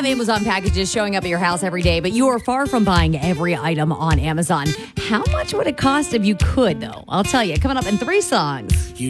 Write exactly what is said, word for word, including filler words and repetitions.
Amazon packages showing up at your house every day, but you are far from buying every item on Amazon. How much would it cost if you could, though? I'll tell you. Coming up in three songs. You